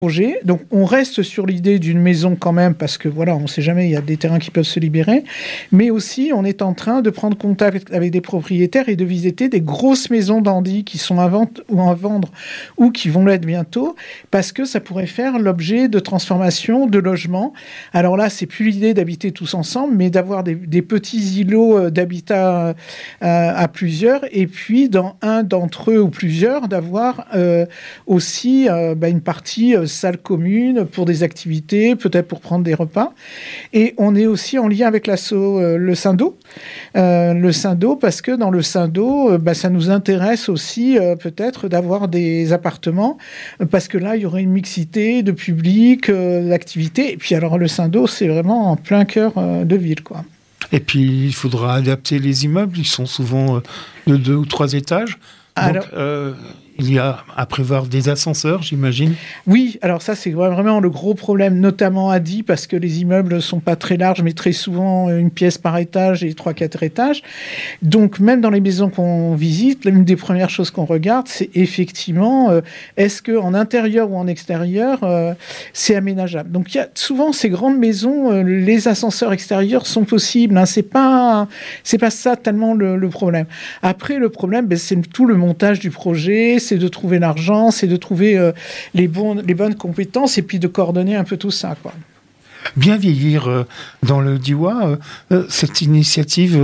projet. Donc, on reste sur l'idée d'une maison quand même, parce que voilà, on ne sait jamais, il y a des terrains qui peuvent se libérer. Mais aussi, on est en train de prendre contact avec des propriétaires et de visiter des grosses maisons d'Andy qui sont à vendre ou qui vont l'être bientôt, parce que ça pourrait faire l'objet de transformations de logements. Alors là, c'est plus l'idée d'habiter tous ensemble, mais d'avoir des petits îlots d'habitat à plusieurs, et puis dans un d'entre eux ou plusieurs, d'avoir aussi une partie salle commune pour des activités, peut-être pour prendre des repas. Et on est aussi en lien avec l'asso Le Sindo. Le Sindo, parce que dans le Sindo, ça nous intéresse aussi peut-être d'avoir des appartements, parce que là, il y aurait une mixité de public, d'activités. Et puis alors, le Sindo, c'est vraiment en plein cœur de ville, quoi. Et puis, il faudra adapter les immeubles. Ils sont souvent de 2 ou 3 étages. Donc, il y a à prévoir des ascenseurs, j'imagine. Oui, alors ça, c'est vraiment le gros problème, notamment à Die, parce que les immeubles ne sont pas très larges, mais très souvent une pièce par étage et 3-4 étages. Donc, même dans les maisons qu'on visite, l'une des premières choses qu'on regarde, c'est effectivement, est-ce qu'en intérieur ou en extérieur, c'est aménageable. Donc, il y a souvent ces grandes maisons, les ascenseurs extérieurs sont possibles. Hein, c'est pas ça tellement le problème. Après, le problème, c'est tout le montage du projet, c'est de trouver l'argent, c'est de trouver les bonnes compétences et puis de coordonner un peu tout ça, quoi. Bien vieillir dans le Diois, cette initiative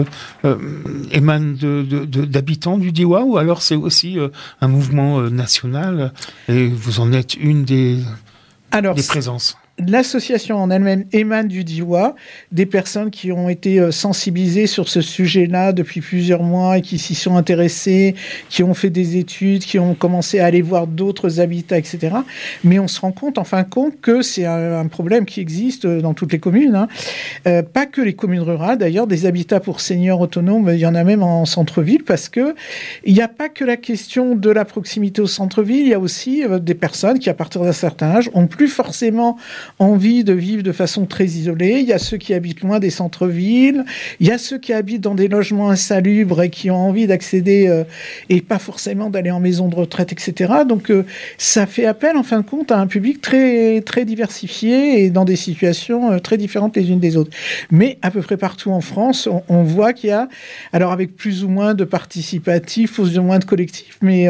émane d'habitants du Diois, ou alors c'est aussi un mouvement national et vous en êtes une des présences? L'association en elle-même émane du Diois, des personnes qui ont été sensibilisées sur ce sujet-là depuis plusieurs mois et qui s'y sont intéressées, qui ont fait des études, qui ont commencé à aller voir d'autres habitats, etc. Mais on se rend compte, en fin de compte, que c'est un problème qui existe dans toutes les communes. Hein. Pas que les communes rurales, d'ailleurs, des habitats pour seniors autonomes, il y en a même en centre-ville, parce que il n'y a pas que la question de la proximité au centre-ville, il y a aussi des personnes qui, à partir d'un certain âge, ont plus forcément envie de vivre de façon très isolée. Il y a ceux qui habitent loin des centres-villes, il y a ceux qui habitent dans des logements insalubres et qui ont envie d'accéder et pas forcément d'aller en maison de retraite, etc. Donc ça fait appel en fin de compte à un public très, très diversifié et dans des situations très différentes les unes des autres. Mais à peu près partout en France, on voit qu'il y a, alors avec plus ou moins de participatifs, plus ou moins de collectifs, mais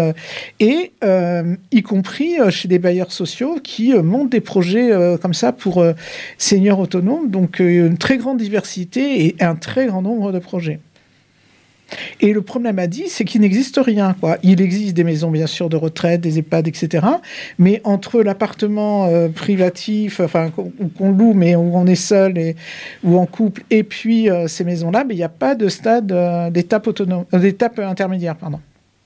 y compris chez des bailleurs sociaux qui montent des projets comme ça pour seniors autonomes. Donc une très grande diversité et un très grand nombre de projets. Et le problème à Die, c'est qu'il n'existe rien, quoi. Il existe des maisons, bien sûr, de retraite, des EHPAD, etc. Mais entre l'appartement privatif, enfin, qu'on loue, mais où on est seul ou en couple, et puis ces maisons-là, il n'y a pas de stade d'étape intermédiaire, pardon.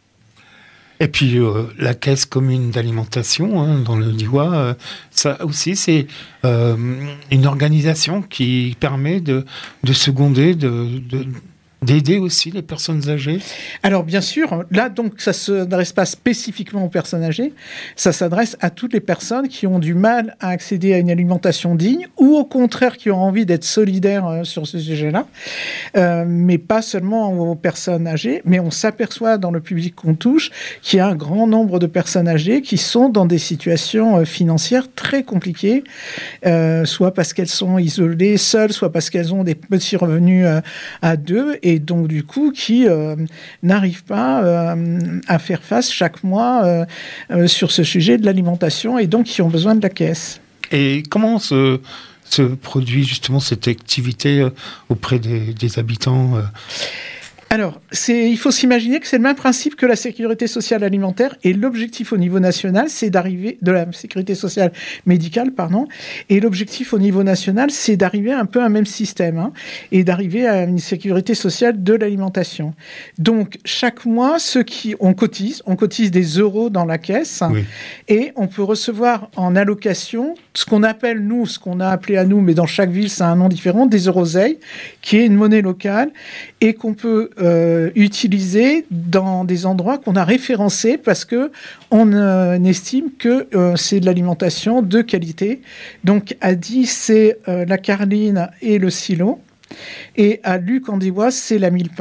Et puis la caisse commune d'alimentation dans le Diois, ça aussi c'est une organisation qui permet de seconder, d'aider aussi les personnes âgées. Alors bien sûr, là donc ça ne s'adresse pas spécifiquement aux personnes âgées, ça s'adresse à toutes les personnes qui ont du mal à accéder à une alimentation digne ou au contraire qui ont envie d'être solidaires sur ce sujet-là, mais pas seulement aux personnes âgées, mais on s'aperçoit dans le public qu'on touche qu'il y a un grand nombre de personnes âgées qui sont dans des situations financières très compliquées, soit parce qu'elles sont isolées, seules, soit parce qu'elles ont des petits revenus à deux, et donc du coup qui n'arrivent pas à faire face chaque mois sur ce sujet de l'alimentation et donc qui ont besoin de la caisse. Et comment se produit justement cette activité auprès des habitants Alors, il faut s'imaginer que c'est le même principe que la sécurité sociale alimentaire et l'objectif au niveau national, c'est d'arriver, de la sécurité sociale médicale, pardon, et l'objectif au niveau national, c'est d'arriver un peu à un même système, et d'arriver à une sécurité sociale de l'alimentation. Donc, chaque mois, on cotise des euros dans la caisse, oui. Et on peut recevoir en allocation ce qu'on appelle, ce qu'on a appelé à nous, mais dans chaque ville, c'est un nom différent, des euroseilles, qui est une monnaie locale, et qu'on peut utilisé dans des endroits qu'on a référencés parce que on estime que c'est de l'alimentation de qualité. Donc à Die, c'est la Carline et le Silo. Et à Luc en Diois, c'est la Mille Pas.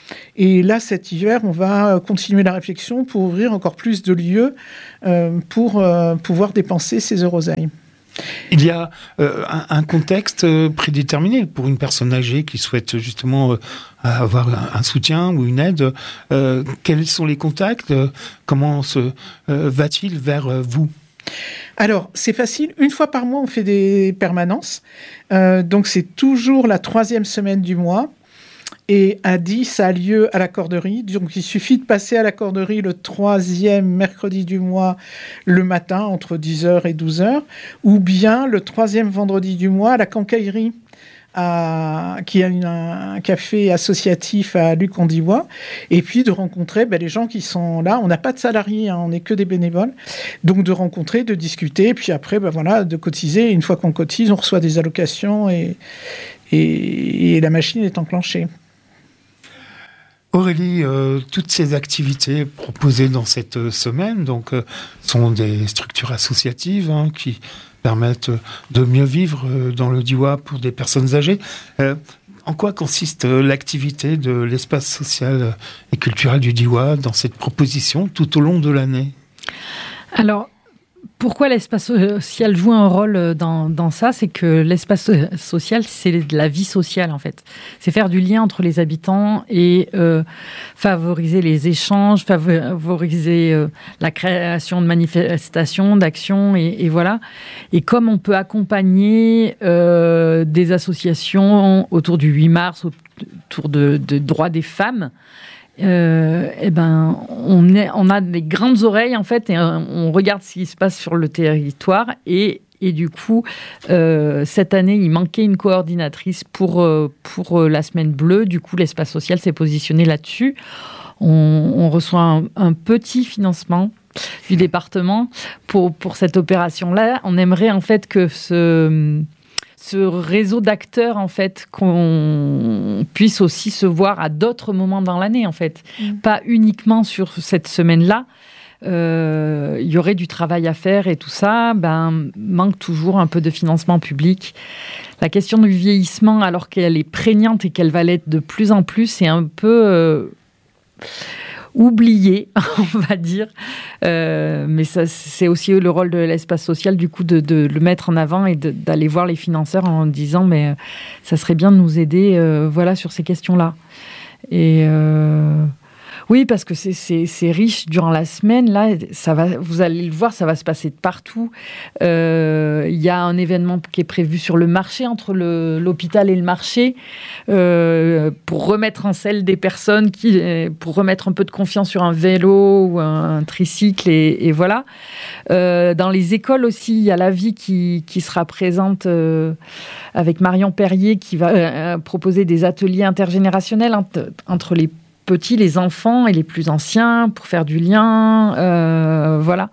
Et là, cet hiver, on va continuer la réflexion pour ouvrir encore plus de lieux pour pouvoir dépenser ces euroseilles. Il y a un contexte prédéterminé pour une personne âgée qui souhaite justement avoir un soutien ou une aide. Quels sont les contacts? Comment va-t-il vers vous? Alors, c'est facile. Une fois par mois, on fait des permanences. Donc, c'est toujours la 3e semaine du mois. Et à 10, ça a lieu à la Corderie. Donc, il suffit de passer à la Corderie le 3e mercredi du mois le matin, entre 10h et 12h, ou bien le 3e vendredi du mois à la Cancaillerie, qui a un café associatif à Luc-en-Diois, et puis de rencontrer les gens qui sont là. On n'a pas de salariés, on n'est que des bénévoles. Donc, de rencontrer, de discuter, et puis après, de cotiser. Et une fois qu'on cotise, on reçoit des allocations et la machine est enclenchée. Aurélie, toutes ces activités proposées dans cette semaine sont des structures associatives qui permettent de mieux vivre dans le Diois pour des personnes âgées. En quoi consiste l'activité de l'espace social et culturel du Diois dans cette proposition tout au long de l'année? Alors, pourquoi l'espace social joue un rôle dans ça? C'est que l'espace social, c'est de la vie sociale, en fait. C'est faire du lien entre les habitants et favoriser les échanges, favoriser la création de manifestations, d'actions, et voilà. Et comme on peut accompagner des associations autour du 8 mars, autour de droits des femmes, on a des grandes oreilles en fait et on regarde ce qui se passe sur le territoire et du coup cette année il manquait une coordinatrice pour la semaine bleue. Du coup l'espace social s'est positionné là-dessus. On reçoit un petit financement du département pour cette opération-là. On aimerait en fait que ce réseau d'acteurs, en fait, qu'on puisse aussi se voir à d'autres moments dans l'année, en fait. Pas uniquement sur cette semaine-là. Il y aurait du travail à faire et tout ça, manque toujours un peu de financement public. La question du vieillissement, alors qu'elle est prégnante et qu'elle va l'être de plus en plus, c'est un peu oublié, on va dire. Mais ça, c'est aussi le rôle de l'espace social, du coup, de le mettre en avant et d'aller voir les financeurs en disant mais ça serait bien de nous aider sur ces questions-là. Et oui, parce que c'est riche durant la semaine. Là, vous allez le voir, ça va se passer de partout. Il y a un événement qui est prévu sur le marché, entre l'hôpital et le marché, pour remettre en selle des personnes, pour remettre un peu de confiance sur un vélo ou un tricycle. Et voilà. Dans les écoles aussi, il y a la vie qui sera présente avec Marion Perrier, qui va proposer des ateliers intergénérationnels entre les petits, les enfants et les plus anciens pour faire du lien, voilà.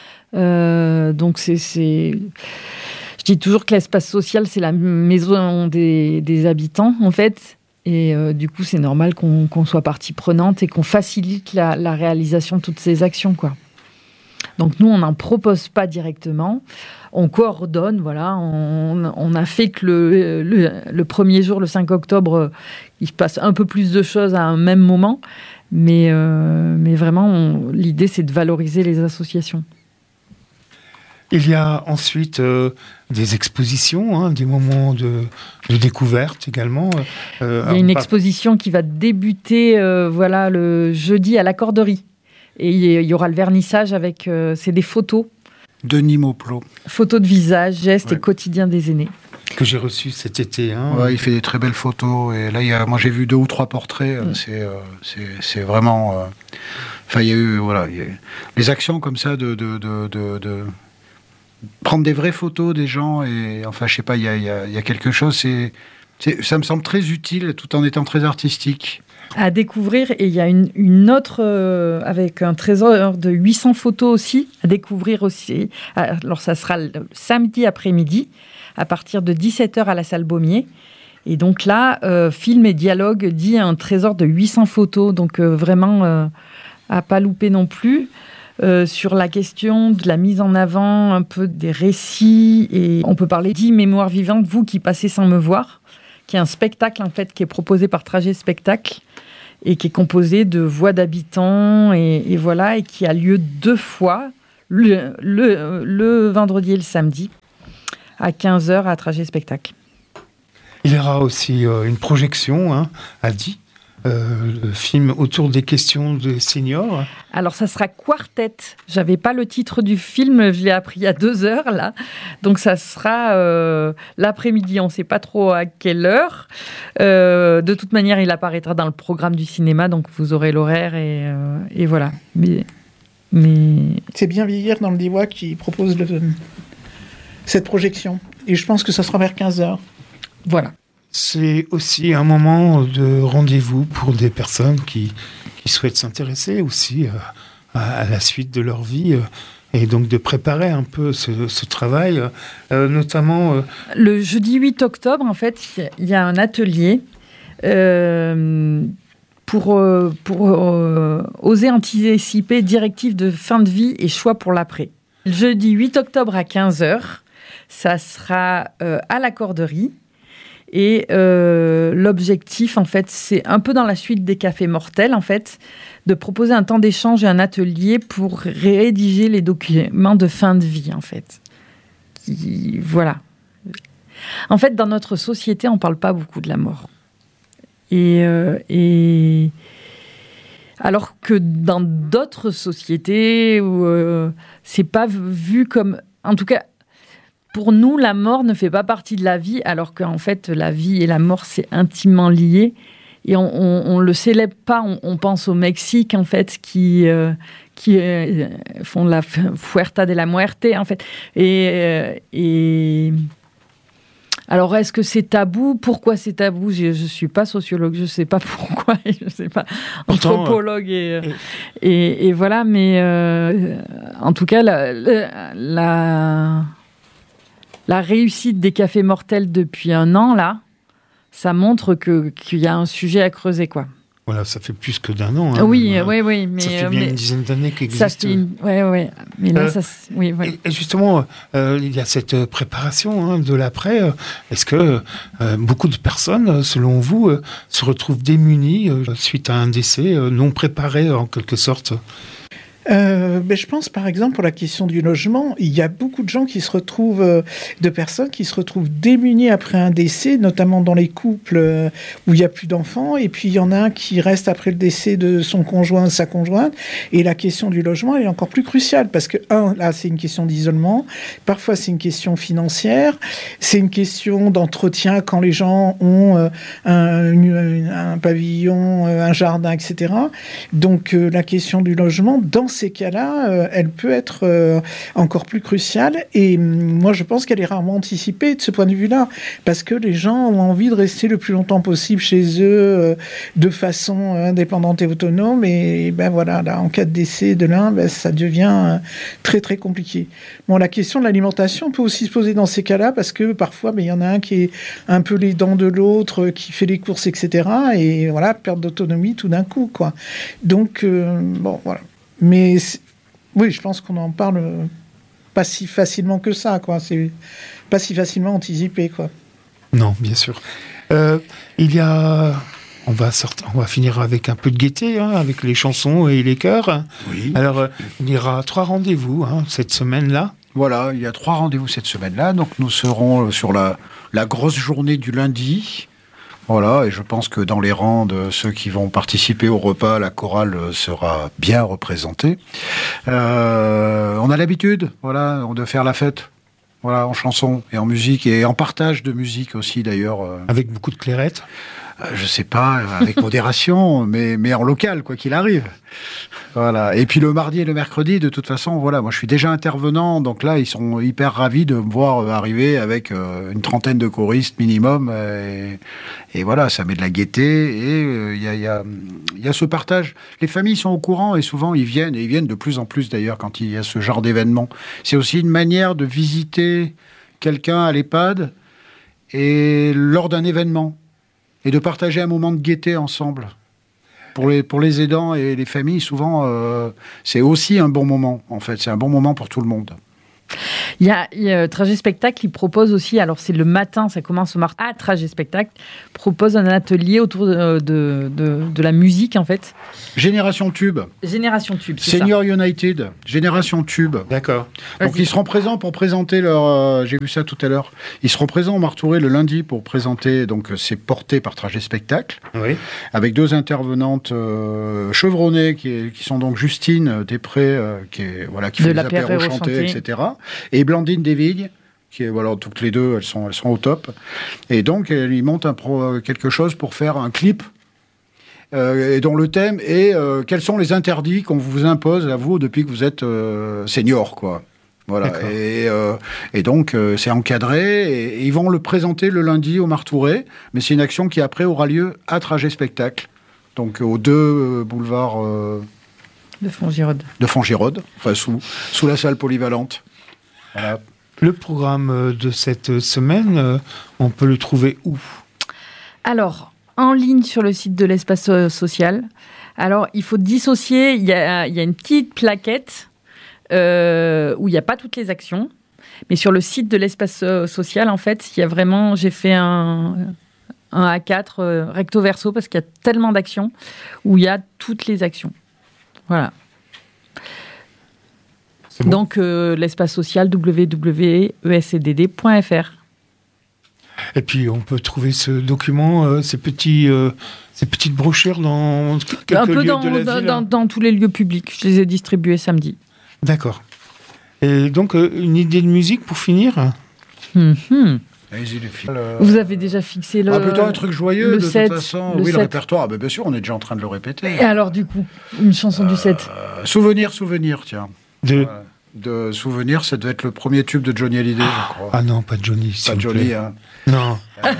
Donc je dis toujours que l'espace social c'est la maison des habitants en fait, et du coup c'est normal qu'on soit partie prenante et qu'on facilite la réalisation de toutes ces actions, quoi. Donc nous, on n'en propose pas directement, on coordonne, voilà. On a fait que le premier jour, le 5 octobre, il se passe un peu plus de choses à un même moment, mais vraiment, l'idée, c'est de valoriser les associations. Il y a ensuite des expositions, des moments de découverte également. Il y a une exposition qui va débuter le jeudi à la Corderie. Et il y aura le vernissage avec... c'est des photos. Denis Mauplot. Photos de visage, gestes et quotidien des aînés. Que j'ai reçu cet été. Ouais, il fait des très belles photos. Et là, moi, j'ai vu 2 ou 3 portraits. C'est vraiment... il y a eu... Voilà, les actions comme ça de prendre des vraies photos des gens. Et enfin, je sais pas, il y a quelque chose... ça me semble très utile, tout en étant très artistique. À découvrir, et il y a une autre avec un trésor de 800 photos aussi à découvrir aussi. Alors ça sera le samedi après-midi à partir de 17h à la salle Baumier, et donc là film et dialogue dit un trésor de 800 photos, donc vraiment à pas louper non plus. Sur la question de la mise en avant un peu des récits, et on peut parler d'10 mémoires vivantes, vous qui passez sans me voir, qui est un spectacle en fait qui est proposé par Trajet Spectacle, et qui est composé de voix d'habitants et voilà, et qui a lieu 2 fois, le vendredi et le samedi, à 15h à Trajet Spectacle. Il y aura aussi une projection à Die, le film autour des questions des seniors. Alors, ça sera Quartet. J'avais pas le titre du film, je l'ai appris il y a 2 heures, là. Donc, ça sera l'après-midi, on sait pas trop à quelle heure. De toute manière, il apparaîtra dans le programme du cinéma, donc vous aurez l'horaire et voilà. Mais... C'est Bien vieillir dans le Diois qui propose cette projection. Et je pense que ça sera vers 15h. Voilà. C'est aussi un moment de rendez-vous pour des personnes qui souhaitent s'intéresser aussi à la suite de leur vie et donc de préparer un peu ce travail, notamment... Le jeudi 8 octobre, en fait, il y a un atelier pour oser anticiper directives de fin de vie et choix pour l'après. Le jeudi 8 octobre à 15h, ça sera à la Corderie. Et l'objectif, en fait, c'est un peu dans la suite des Cafés Mortels, en fait, de proposer un temps d'échange et un atelier pour rédiger les documents de fin de vie, en fait. Voilà. En fait, dans notre société, on ne parle pas beaucoup de la mort. Et alors que dans d'autres sociétés, où c'est pas vu comme... En tout cas... Pour nous, la mort ne fait pas partie de la vie, alors qu'en fait, la vie et la mort, c'est intimement lié. Et on le célèbre pas. On pense au Mexique, en fait, qui font la Fuerza de la Muerte, en fait. Et alors, est-ce que c'est tabou ? Pourquoi c'est tabou ? Je ne suis pas sociologue, je ne sais pas pourquoi, je ne sais pas anthropologue et voilà. Mais en tout cas, la réussite des Cafés Mortels depuis 1 an, là, ça montre qu'il y a un sujet à creuser, quoi. Voilà, ça fait plus que d'1 an. Oui, oui. Mais, ça fait bien une dizaine d'années qu'il existe. Oui. Mais là, oui. Et justement, il y a cette préparation de l'après. Est-ce que beaucoup de personnes, selon vous, se retrouvent démunies suite à un décès non préparé, en quelque sorte ? Je pense par exemple pour la question du logement, il y a beaucoup de gens qui se retrouvent, de personnes qui se retrouvent démunies après un décès, notamment dans les couples où il n'y a plus d'enfants, et puis il y en a un qui reste après le décès de son conjoint, de sa conjointe, et la question du logement est encore plus cruciale, parce que là c'est une question d'isolement, parfois c'est une question financière, c'est une question d'entretien quand les gens ont un pavillon, un jardin, etc. Donc la question du logement, dans ces cas-là, elle peut être encore plus cruciale. Et moi, je pense qu'elle est rarement anticipée de ce point de vue-là, parce que les gens ont envie de rester le plus longtemps possible chez eux, de façon indépendante et autonome. Et ben voilà, là, en cas de décès de l'un, ça devient très très compliqué. Bon, la question de l'alimentation peut aussi se poser dans ces cas-là, parce que parfois, il y en a un qui est un peu les dents de l'autre, qui fait les courses, etc. Et voilà, perte d'autonomie tout d'un coup, quoi. Donc, bon, voilà. Mais oui, je pense qu'on n'en parle pas si facilement que ça, quoi. C'est pas si facilement anticipé, quoi. Non, bien sûr. Il y a... On va finir avec un peu de gaieté, avec les chansons et les chœurs. Oui. Alors, il y aura 3 rendez-vous cette semaine-là. Voilà, il y a 3 rendez-vous cette semaine-là. Donc, nous serons sur la grosse journée du lundi. Voilà, et je pense que dans les rangs de ceux qui vont participer au repas, la chorale sera bien représentée. On a l'habitude, voilà, de faire la fête, voilà, en chanson et en musique et en partage de musique aussi d'ailleurs. Avec beaucoup de clairette. Je sais pas, avec modération, mais en local, quoi qu'il arrive. Voilà. Et puis le mardi et le mercredi, de toute façon, voilà, moi je suis déjà intervenant, donc là ils sont hyper ravis de me voir arriver avec une 30aine de choristes minimum, et voilà, ça met de la gaieté, et il y a ce partage. Les familles sont au courant, et souvent ils viennent de plus en plus d'ailleurs quand il y a ce genre d'événement. C'est aussi une manière de visiter quelqu'un à l'EHPAD, et lors d'un événement, et de partager un moment de gaieté ensemble. Pour les aidants et les familles, souvent, c'est aussi un bon moment, en fait. C'est un bon moment pour tout le monde. Il y a Trajet Spectacle qui propose aussi, alors c'est le matin, ça commence au matin, à Trajet Spectacle, propose un atelier autour de la musique en fait. Génération Tube. Génération Tube, c'est Senior United, Génération Tube. D'accord. Donc ils seront présents pour présenter leur... j'ai vu ça tout à l'heure. Ils seront présents au Martouré le lundi pour présenter, donc c'est porté par Trajet Spectacle, Oui. avec 2 intervenantes chevronnées qui sont donc Justine Després, qui fait les apéros chantés, etc. Et Blandine Desvignes, qui est, voilà, toutes les deux, elles sont au top. Et donc, ils montent quelque chose pour faire un clip, et dont le thème est quels sont les interdits qu'on vous impose à vous depuis que vous êtes senior, quoi. Voilà. Et donc, c'est encadré, et ils vont le présenter le lundi au Martouré, mais c'est une action qui après aura lieu à Trajet Spectacle, donc aux 2 boulevards de Fongirode. De Fongirode, enfin sous la salle polyvalente. Voilà. Le programme de cette semaine, on peut le trouver où ? Alors, en ligne sur le site de l'Espace Social. Alors, il faut dissocier, il y a une petite plaquette où il n'y a pas toutes les actions. Mais sur le site de l'Espace Social, en fait, il y a vraiment, j'ai fait un A4 recto verso parce qu'il y a tellement d'actions où il y a toutes les actions. Voilà. Bon. Donc, l'espace social www.escdd.fr. Et puis, on peut trouver ce document, ces petites brochures dans quelques lieux de la ville. Dans tous les lieux publics. Je les ai distribués samedi. D'accord. Et donc, une idée de musique pour finir ? Vous avez déjà fixé le... plutôt un truc joyeux, de set, toute façon. le Oui, set. le répertoire, bien sûr, on est déjà en train de le répéter. Et alors, du coup, une chanson du set. Souvenir, tiens. De Souvenir, ça devait être le premier tube de Johnny Hallyday, je crois. Ah non, pas Johnny. Pas Johnny, hein. Non.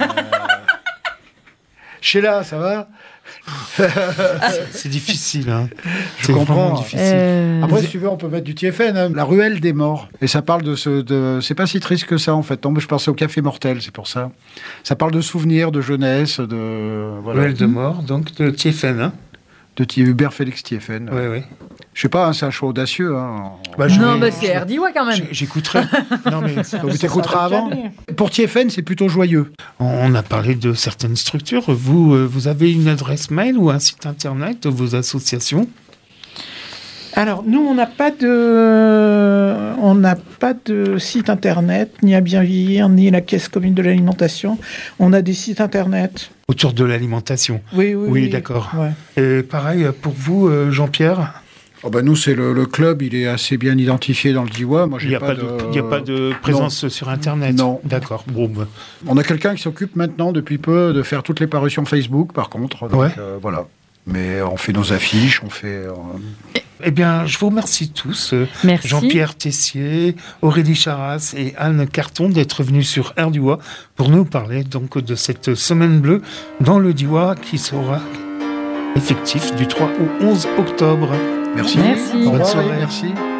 Sheila, ça va ? C'est difficile, hein. Je comprends. Difficile. Après, si tu veux, on peut mettre du TFN, hein. La ruelle des morts. Et ça parle c'est pas si triste que ça, en fait. Non, je pensais au Café Mortel, c'est pour ça. Ça parle de souvenirs, de jeunesse, voilà. Ruelle de mort, donc de TFN, hein. De Hubert Félix TFN. Oui. Je sais pas, hein, c'est un choix audacieux. Hein. C'est RDY quand même. J'écouterai. Non, mais donc tu t'écouteras avant. Pour TFN, c'est plutôt joyeux. On a parlé de certaines structures. Vous avez une adresse mail ou un site internet de vos associations ? Alors, nous, on n'a pas de site internet, ni à Bien Vieillir, ni la Caisse commune de l'alimentation. On a des sites internet. Autour de l'alimentation. Oui, d'accord. Ouais. Et pareil pour vous, Jean-Pierre ? Nous, c'est le club, il est assez bien identifié dans le Diois. Moi, Il n'y a pas de présence sur Internet. Non. D'accord. Bon, on a quelqu'un qui s'occupe maintenant, depuis peu, de faire toutes les parutions Facebook, par contre. Donc, voilà. Mais on fait nos affiches, on fait... Eh bien, je vous remercie tous. Merci. Jean-Pierre Tessier, Aurélie Charras et Anne Carton d'être venus sur Air Diois pour nous parler donc de cette semaine bleue dans le Diois qui sera effectif du 3 au 11 octobre. Merci. Merci. Bonne soirée. Merci.